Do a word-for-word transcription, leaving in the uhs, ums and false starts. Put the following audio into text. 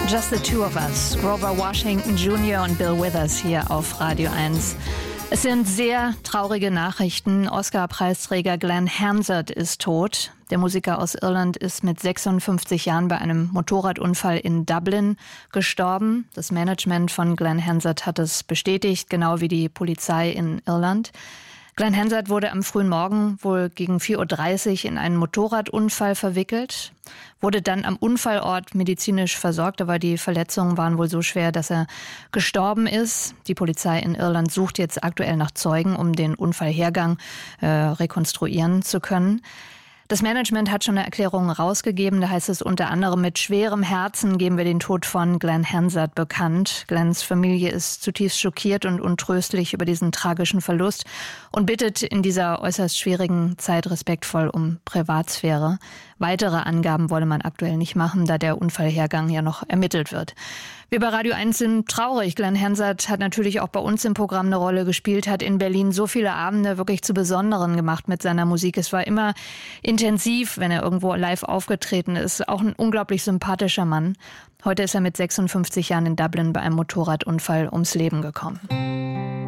Just the Two of Us, Grover Washington Junior und Bill Withers hier auf Radio eins. Es sind sehr traurige Nachrichten. Oscar-Preisträger Glen Hansard ist tot. Der Musiker aus Irland ist mit sechsundfünfzig Jahren bei einem Motorradunfall in Dublin gestorben. Das Management von Glen Hansard hat es bestätigt, genau wie die Polizei in Irland. Glen Hansard wurde am frühen Morgen wohl gegen vier Uhr dreißig in einen Motorradunfall verwickelt, wurde dann am Unfallort medizinisch versorgt, aber die Verletzungen waren wohl so schwer, dass er gestorben ist. Die Polizei in Irland sucht jetzt aktuell nach Zeugen, um den Unfallhergang äh, rekonstruieren zu können. Das Management hat schon eine Erklärung rausgegeben. Da heißt es unter anderem: Mit schwerem Herzen geben wir den Tod von Glen Hansard bekannt. Glens Familie ist zutiefst schockiert und untröstlich über diesen tragischen Verlust und bittet in dieser äußerst schwierigen Zeit respektvoll um Privatsphäre. Weitere Angaben wolle man aktuell nicht machen, da der Unfallhergang ja noch ermittelt wird. Wir bei Radio eins sind traurig. Glen Hansard hat natürlich auch bei uns im Programm eine Rolle gespielt, hat in Berlin so viele Abende wirklich zu besonderen gemacht mit seiner Musik. Es war immer intensiv, wenn er irgendwo live aufgetreten ist. Auch ein unglaublich sympathischer Mann. Heute ist er mit sechsundfünfzig Jahren in Dublin bei einem Motorradunfall ums Leben gekommen.